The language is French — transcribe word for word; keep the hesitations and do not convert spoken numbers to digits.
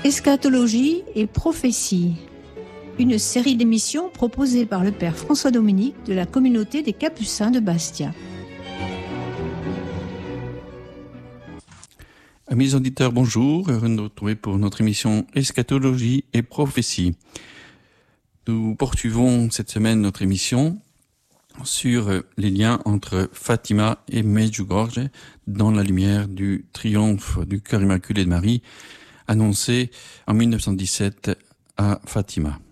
Eschatologie et prophétie, une série d'émissions proposée par le père François Dominique de la communauté des Capucins de Bastia. Amis auditeurs, bonjour, heureux de nous retrouver pour notre émission Eschatologie et prophétie. Nous poursuivons cette semaine notre émission sur les liens entre Fatima et Medjugorje dans la lumière du triomphe du cœur immaculé de Marie annoncé en mille neuf cent dix-sept à Fatima.